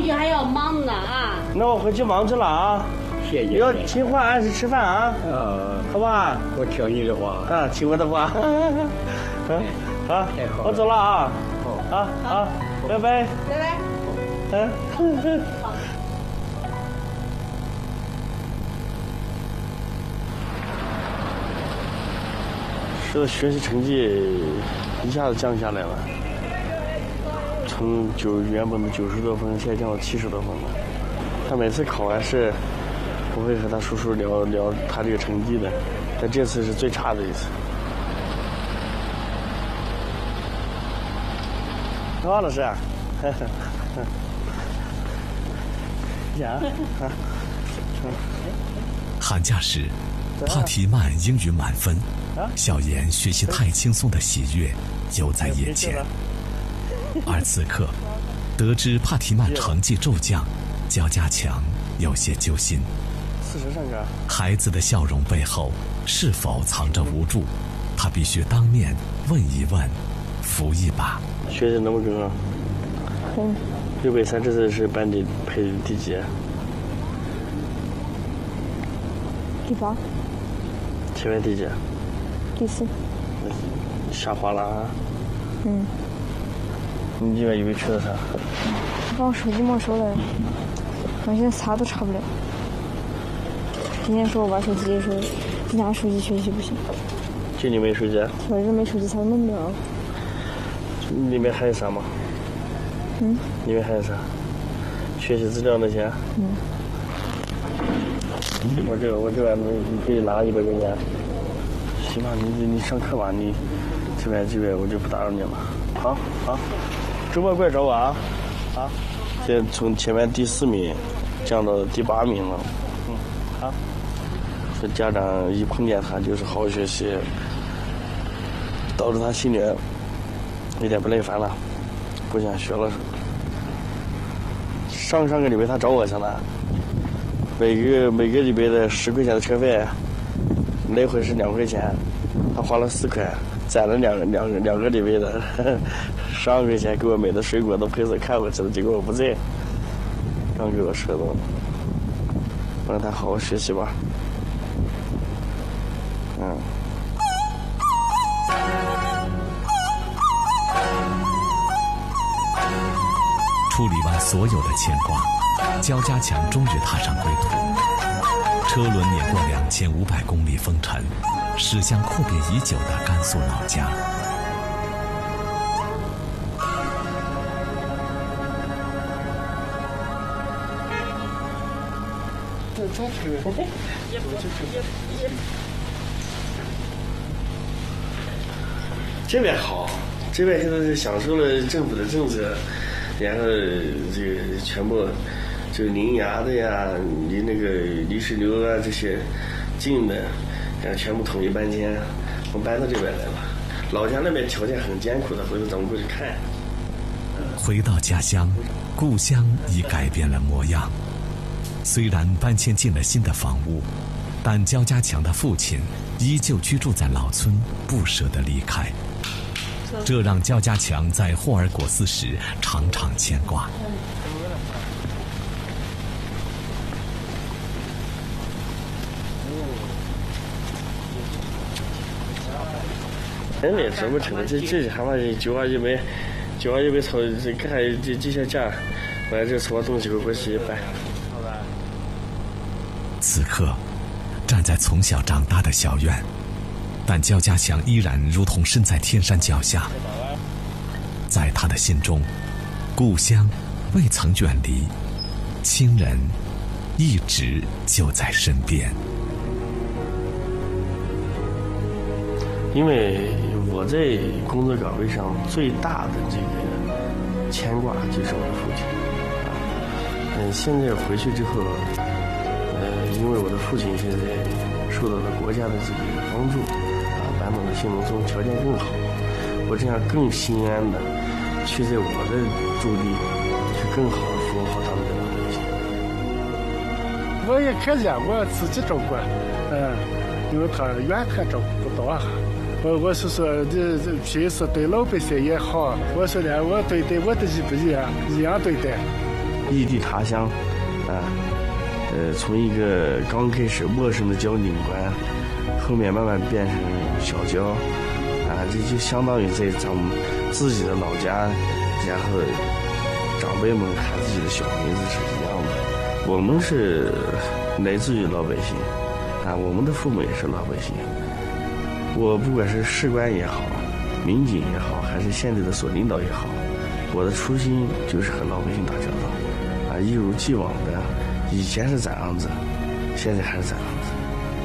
你还要忙呢啊！ 那我回去忙去了啊。 谢谢。 要听话，按时吃饭啊。好吧。 我听你的话。 啊，听我的话。好，我走了啊。好，拜拜。 拜拜。 这个学习成绩一下子降下来了，从原本的90多分，现在降到70多分了。他每次考完试，我会和他叔叔聊聊他这个成绩的，但这次是最差的一次。王老师， 寒假时，帕提曼英语满分，小妍学习太轻松的喜悦就在眼前。而此刻，得知帕提曼成绩骤降，焦家强有些揪心。孩子的笑容背后是否藏着无助？他必须当面问一问，扶一把。 学习能不能啊？630这次是班里排第几？ 第8。 前面第几？ 第4。 下滑了啊？你以为去的啥？ 把我手机没收了，我现在查都查不了。今天说我把手机收，拿手机学习不行。 就你没手机？ 我这没手机，啥都弄不了。 里面还有啥吗？里面还有啥？学习资料那些？我这边可以拿100块钱。行吧，你上课吧，你这边我就不打扰你了。好，周末过来找我啊！现在从前面第4名降到第8名了。好。说家长一碰见他就是好好学习，导致他心里有点不耐烦了，不想学了。上个礼拜他找我去了，每个礼拜的10块钱的车费，来回是2块钱，他花了4块，攒了两个礼拜的12块钱给我买的水果都陪着看回去了，结果我不在，刚给我说的，我让他好好学习吧。 处理完所有的牵挂，焦家强终于踏上归途。车轮碾过2500公里风尘，驶向阔别已久的甘肃老家。 这边好，这边现在是享受了政府的政策，然后这个全部这个临崖的呀，离那个泥石流啊这些近的，然后全部统一搬迁，我们搬到这边来了。老家那边条件很艰苦的，回头咱们过去看。 回到家乡，故乡已改变了模样。虽然搬迁进了新的房屋，但焦家强的父亲依旧居住在老村，不舍得离开。这让焦家强在霍尔果斯时常常牵挂。 人类怎么成的？这还嘛921没操，这看这些价，完这什么东西给我洗一办。 此刻，站在从小长大的小院，但焦家强依然如同身在天山脚下。在他的心中，故乡未曾远离，亲人一直就在身边。 因为我在工作岗位上最大的这个牵挂就是我的父亲现在回去之后因为我的父亲现在受到了国家的这个帮助版本的新农村条件更好，我这样更心安的去在我的驻地去更好的服务好他们的老百姓。 我也看见我自己照顾因为他远看照顾不到我是说这平时对老百姓也好，我说呢我对待我的一不一样对待异地他乡，从一个刚开始陌生的交警官，后面慢慢变成小交，这就相当于在咱们自己的老家，然后长辈们喊自己的小名字是一样的。我们是来自于老百姓，我们的父母也是老百姓。我不管是士官也好，民警也好，还是现在的所领导也好，我的初心就是和老百姓打交道，一如既往的，以前是这样子，现在还是这样。